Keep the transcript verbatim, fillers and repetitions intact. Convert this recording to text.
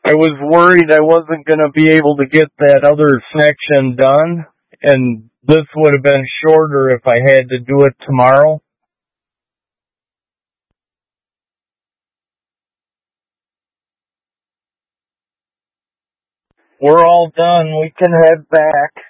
I was worried I wasn't going to be able to get that other section done, and this would have been shorter if I had to do it tomorrow. We're all done. We can head back.